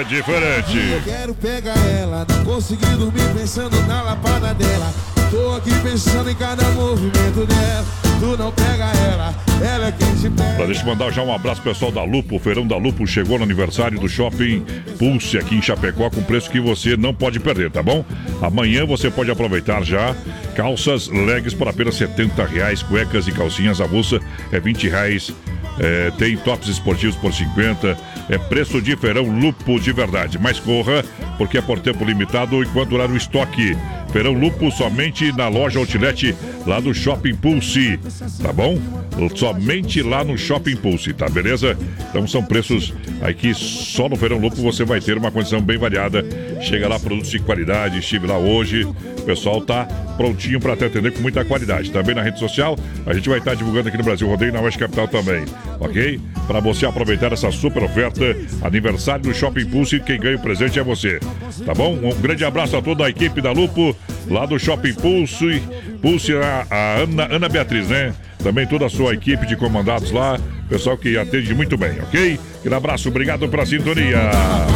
diferente. Eu quero pegar ela, não consegui dormir pensando na lapada dela. Tô aqui pensando em cada movimento dela. Tu não pega ela é quem te pega. Deixa eu mandar já um abraço pro pessoal da Lupo. O Feirão da Lupo chegou no aniversário do Shopping Pulse aqui em Chapecó com preço que você não pode perder, tá bom? Amanhã você pode aproveitar já calças legs por apenas R$70, cuecas e calcinhas avulsa é R$20. Tem tops esportivos por 50. É preço de feirão Lupo de verdade. Mas corra, porque é por tempo limitado enquanto durar o estoque. Feirão Lupo somente na loja Outlet lá do Shopping Pulse, tá bom? Somente lá no Shopping Pulse, tá beleza? Então são preços aí que só no Feirão Lupo você vai ter uma condição bem variada. Chega lá, produtos de qualidade. Estive lá hoje, o pessoal tá prontinho para te atender com muita qualidade. Também na rede social, a gente vai estar divulgando aqui no Brasil Rodeio e na Oeste Capital também, ok? Para você aproveitar essa super oferta, aniversário do Shopping Pulse, quem ganha o presente é você, tá bom? Um grande abraço a toda a equipe da Lupo, lá do Shopping Pulse, a Ana Beatriz, né? Também toda a sua equipe de comandados lá, pessoal que atende muito bem, ok? Um abraço, obrigado pela sintonia.